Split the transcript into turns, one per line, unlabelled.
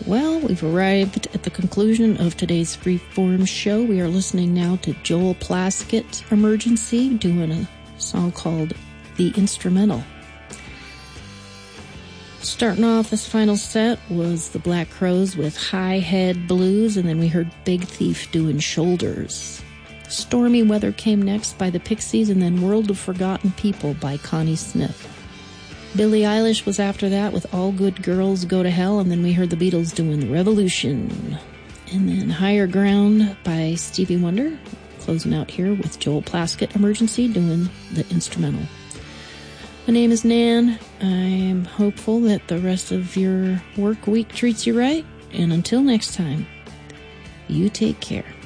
Well, we've arrived at the conclusion of today's Freeform show. We are listening now to Joel Plaskett, Emergency, doing a song called The Instrumental. Starting off this final set was the Black Crowes with High Head Blues, and then we heard Big Thief doing Shoulders. Stormy Weather came next by the Pixies, and then World of Forgotten People by Connie Smith. Billie Eilish was after that with All Good Girls Go to Hell, and then we heard the Beatles doing Revolution. And then Higher Ground by Stevie Wonder, closing out here with Joel Plaskett, Emergency, doing the instrumental. My name is Nan. I'm hopeful that the rest of your work week treats you right, and until next time, you take care.